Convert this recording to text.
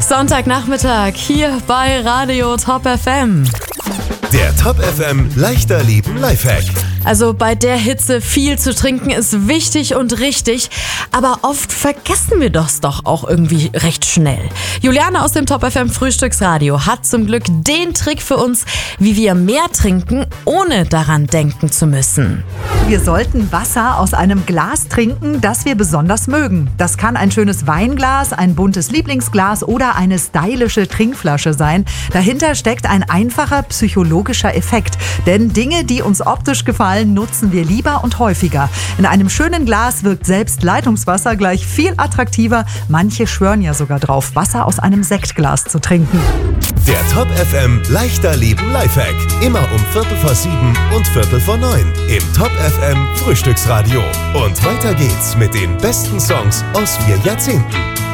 Sonntagnachmittag hier bei Radio Top FM. Der Top FM leichter Leben Lifehack. Also bei der Hitze viel zu trinken ist wichtig und richtig, aber oft vergessen wir das doch auch irgendwie recht schnell. Juliane aus dem Top FM Frühstücksradio hat zum Glück den Trick für uns, wie wir mehr trinken, ohne daran denken zu müssen. Wir sollten Wasser aus einem Glas trinken, das wir besonders mögen. Das kann ein schönes Weinglas, ein buntes Lieblingsglas oder eine stylische Trinkflasche sein. Dahinter steckt ein einfacher psychologischer Effekt. Denn Dinge, die uns optisch gefallen, nutzen wir lieber und häufiger. In einem schönen Glas wirkt selbst Leitungswasser gleich viel attraktiver. Manche schwören ja sogar drauf, Wasser aus einem Sektglas zu trinken. Der Top FM leichter Leben Lifehack. Immer um 7:15 und 8:45 im Top FM Frühstücksradio. Und weiter geht's mit den besten Songs aus 4 Jahrzehnten.